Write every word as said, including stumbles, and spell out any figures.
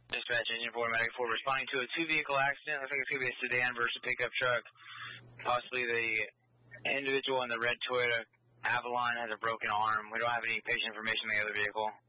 Dispatch Engine four, Medic four, responding to a two-vehicle accident. I think it's going to be a sedan versus a pickup truck. Possibly the individual in the red Toyota Avalon has a broken arm. We don't have any patient information on the other vehicle.